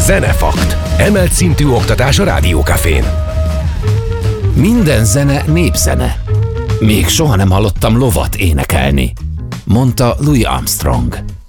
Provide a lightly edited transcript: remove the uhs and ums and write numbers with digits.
Zenefakt. Emelt szintű oktatás a Rádiókafén. Minden zene népzene. Még soha nem hallottam lovat énekelni, mondta Louis Armstrong.